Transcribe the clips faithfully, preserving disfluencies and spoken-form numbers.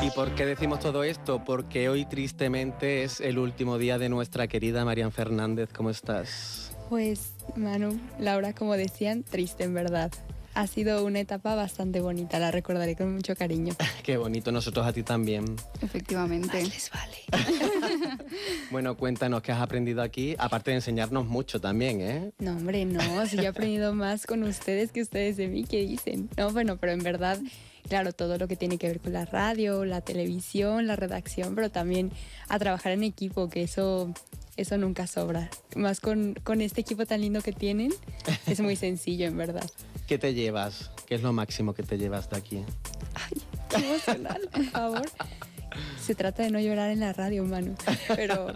¿Y por qué decimos todo esto? Porque hoy tristemente es el último día de nuestra querida Marian Fernández. ¿Cómo estás? Pues, Manu, Laura, como decían, triste en verdad. Ha sido una etapa bastante bonita, la recordaré con mucho cariño. Qué bonito, nosotros a ti también. Efectivamente. Más les vale. Bueno, cuéntanos qué has aprendido aquí, aparte de enseñarnos mucho también, ¿eh? No, hombre, no, si yo he aprendido más con ustedes que ustedes de mí, ¿qué dicen? No, bueno, pero en verdad, claro, todo lo que tiene que ver con la radio, la televisión, la redacción, pero también a trabajar en equipo, que eso... Eso nunca sobra. Más con, con este equipo tan lindo que tienen, es muy sencillo, en verdad. ¿Qué te llevas? ¿Qué es lo máximo que te llevas de aquí? Ay, qué emocional, por favor. Se trata de no llorar en la radio, Manu. Pero,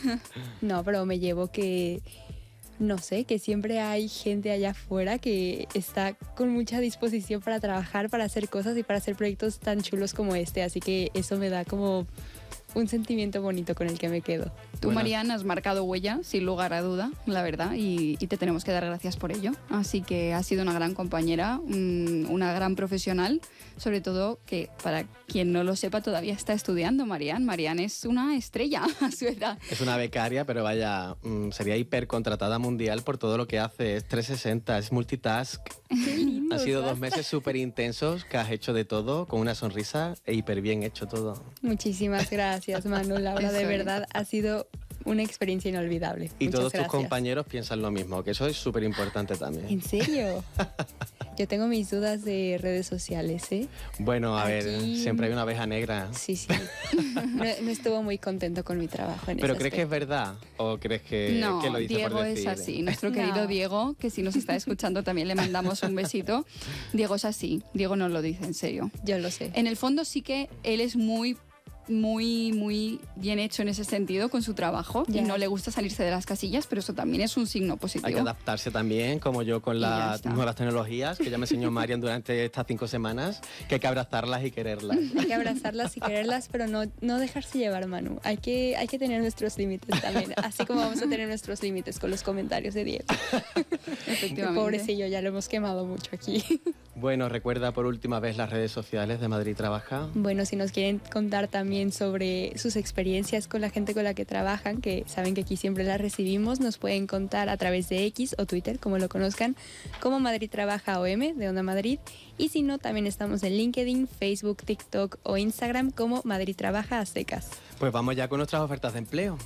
no, pero me llevo que, no sé, que siempre hay gente allá afuera que está con mucha disposición para trabajar, para hacer cosas y para hacer proyectos tan chulos como este. Así que eso me da como un sentimiento bonito con el que me quedo. Tú, Bueno. Marian, has marcado huella, sin lugar a duda, la verdad, y, y te tenemos que dar gracias por ello. Así que has sido una gran compañera, un, una gran profesional, sobre todo que, para quien no lo sepa, todavía está estudiando Marian. Marian es una estrella a su edad. Es una becaria, pero vaya, mmm, sería hipercontratada mundial por todo lo que hace. Es trescientos sesenta, es multitask. Qué lindo, Han sido dos basta. meses súper intensos, que has hecho de todo, con una sonrisa e hiper bien hecho todo. Muchísimas gracias, Manu. Laura, de Eso es. verdad ha sido una experiencia inolvidable. Y Muchas todos gracias. tus compañeros piensan lo mismo, que eso es súper importante también. ¿En serio? Yo tengo mis dudas de redes sociales, ¿eh? Bueno, a ver, Aquí- siempre hay una abeja negra. Sí, sí. No, no estuvo muy contento con mi trabajo en ¿Pero ese crees que es aspecto. verdad? ¿O crees que, No, que lo dice Diego por es decir? así. Nuestro No. querido Diego, que si nos está escuchando también le mandamos un besito. Diego es así. Diego nos lo dice, en serio. Yo lo sé. En el fondo sí que él es muy muy muy bien hecho en ese sentido con su trabajo Ya. y no le gusta salirse de las casillas, pero eso también es un signo positivo. Hay que adaptarse también, como yo con Y ya las está. nuevas tecnologías, que ya me enseñó Marian durante estas cinco semanas, que hay que abrazarlas y quererlas. Hay que abrazarlas y quererlas, pero no, no dejarse llevar, Manu. Hay que, hay que tener nuestros límites también, así como vamos a tener nuestros límites con los comentarios de Diego. Efectivamente. Pobrecillo, ya lo hemos quemado mucho aquí. Bueno, recuerda por última vez las redes sociales de Madrid Trabaja. Bueno, si nos quieren contar también sobre sus experiencias con la gente con la que trabajan, que saben que aquí siempre las recibimos, nos pueden contar a través de X o Twitter, como lo conozcan, como Madrid Trabaja O M de Onda Madrid. Y si no, también estamos en LinkedIn, Facebook, TikTok o Instagram como Madrid Trabaja a secas. Pues vamos ya con nuestras ofertas de empleo.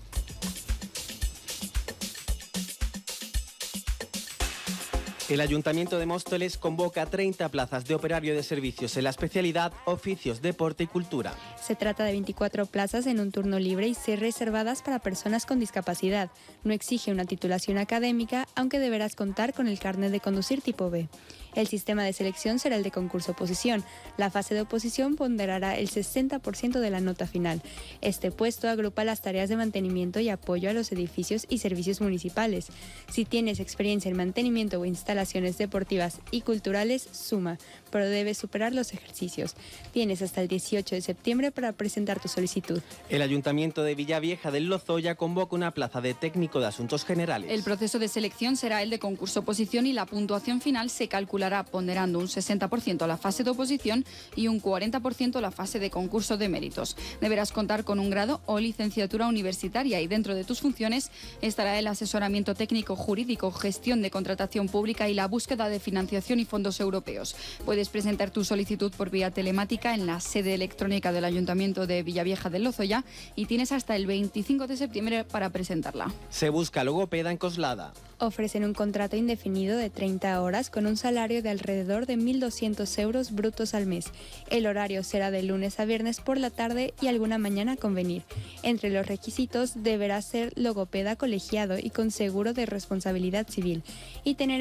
El Ayuntamiento de Móstoles convoca treinta plazas de operario de servicios en la especialidad Oficios, Deporte y Cultura. Se trata de veinticuatro plazas en un turno libre y seis reservadas para personas con discapacidad. No exige una titulación académica, aunque deberás contar con el carnet de conducir tipo B. El sistema de selección será el de concurso-oposición. La fase de oposición ponderará el sesenta por ciento de la nota final. Este puesto agrupa las tareas de mantenimiento y apoyo a los edificios y servicios municipales. Si tienes experiencia en mantenimiento o instalaciones deportivas y culturales, suma, pero debes superar los ejercicios. Tienes hasta el dieciocho de septiembre para presentar tu solicitud. El Ayuntamiento de Villavieja del Lozoya convoca una plaza de técnico de asuntos generales. El proceso de selección será el de concurso-oposición y la puntuación final se calculará ponderando un sesenta por ciento la fase de oposición y un cuarenta por ciento la fase de concurso de méritos. Deberás contar con un grado o licenciatura universitaria y dentro de tus funciones estará el asesoramiento técnico jurídico, gestión de contratación pública y la búsqueda de financiación y fondos europeos. Puedes presentar tu solicitud por vía telemática en la sede electrónica del Ayuntamiento de Villavieja del Lozoya y tienes hasta el veinticinco de septiembre para presentarla. Se busca logopeda en Coslada. Ofrecen un contrato indefinido de treinta horas con un salario de alrededor de mil doscientos euros brutos al mes. El horario será de lunes a viernes por la tarde y alguna mañana a convenir. Entre los requisitos deberá ser logopeda colegiado y con seguro de responsabilidad civil y tener